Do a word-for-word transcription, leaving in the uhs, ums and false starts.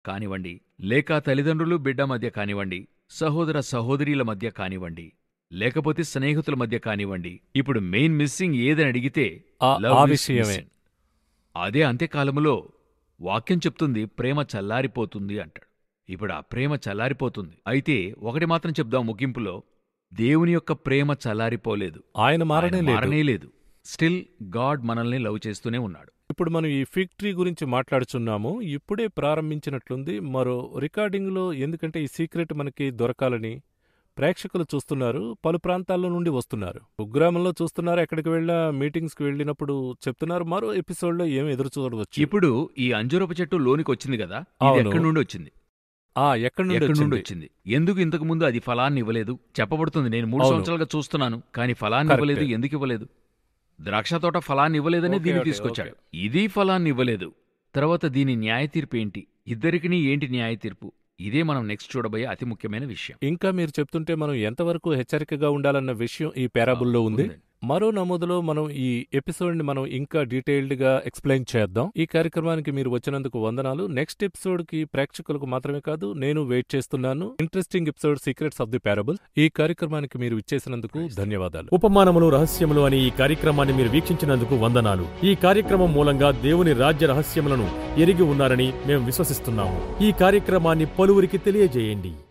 కానివ్వండి, లేక తల్లిదండ్రులు బిడ్డ మధ్య కానివ్వండి, సహోదర సహోదరీల మధ్య కానివ్వండి, లేకపోతే స్నేహితుల మధ్య కానివ్వండి, ఇప్పుడు మెయిన్ మిస్సింగ్ ఏదని అడిగితే ఆ- love ఆ is విషయమే. missing. అదే అంత్యకాలములో వాక్యం చెప్తుంది ప్రేమ చల్లారిపోతుంది అంటాడు. ఇప్పుడు ఆ ప్రేమ చల్లారిపోతుంది. అయితే ఒకటి మాత్రం చెప్దాం ముగింపులో, దేవుని యొక్క ప్రేమ చల్లారిపోలేదు. ఆయన మారనే ఆయన లేదు. మారనే లేదు. స్టిల్ గాడ్ మనల్ని లవ్ చేస్తూనే ఉన్నాడు. ఇప్పుడు మనం ఈ ఫిగ్ ట్రీ గురించి మాట్లాడుచున్నాము. ఇప్పుడే ప్రారంభించినట్లుంది మరో రికార్డింగ్లో. ఎందుకంటే ఈ సీక్రెట్ మనకి దొరకాలని ప్రేక్షకులు చూస్తున్నారు. పలు ప్రాంతాల్లో నుండి వస్తున్నారు. కుగ్రామంలో చూస్తున్నారు. ఎక్కడికి వెళ్ళినా మీటింగ్స్కి వెళ్ళినప్పుడు చెప్తున్నారు. మరో ఎపిసోడ్లో ఏం ఎదురు చూడవచ్చు. ఇప్పుడు ఈ అంజూరపు చెట్టు లోనికి వచ్చింది కదా, ఇది అవును. ఎక్కడి నుండి వచ్చింది? ఆ ఎక్కడి నుండి ఎక్కడి నుండి వచ్చింది? వచ్చింది? ఎందుకు ఇంతకు ముందు అది ఫలాన్ని ఇవ్వలేదు? చెప్పబడుతుంది, నేను మూడు అవును. సంవత్సరాలుగా చూస్తున్నాను, కానీ ఫలాన్ని కరెక్టే. ఇవ్వలేదు. ఎందుకు ఇవ్వలేదు? ద్రాక్ష తోట ఫలాన్ని ఇవ్వలేదని ఓకే, దీన్ని ఓకే, తీసుకొచ్చాడు. ఇది ఫలాన్ని ఇవ్వలేదు. తర్వాత దీని న్యాయ తీర్పు ఏంటి? ఇద్దరికినీ ఏంటి న్యాయ తీర్పు? ఇదే మనం నెక్స్ట్ చూడబోయే అతి ముఖ్యమైన విషయం. ఇంకా మీరు చెప్తుంటే మనం ఎంతవరకు హెచ్చరికగా ఉండాలన్న విషయం ఈ పారాబుల్లో ఉంది. ఉందండి. మరో నమోదులో మనం ఈ ఎపిసోడ్ని మనం ఇంకా డీటెయిల్డ్ గా ఎక్స్ప్లెయిన్ చేద్దాం. ఈ కార్యక్రమానికి మీరు వచ్చినందుకు వందనాలు. నెక్స్ట్ ఎపిసోడ్ కి ప్రేక్షకులకు మాత్రమే కాదు, నేను వెయిట్ చేస్తున్నాను. Interesting episode secrets of the parable. ఈ కార్యక్రమానికి మీరు ఇచ్చేసినందుకు ధన్యవాదాలు. ఉపమానములు రహస్యములు అనే ఈ కార్యక్రమాన్ని మీరు వీక్షించినందుకు వందనాలు. ఈ కార్యక్రమం మూలంగా దేవుని రాజ్య రహస్యములను ఎరిగి ఉన్నారని మేము విశ్వసిస్తున్నాము. ఈ కార్యక్రమాన్ని పలువురికి తెలియజేయండి.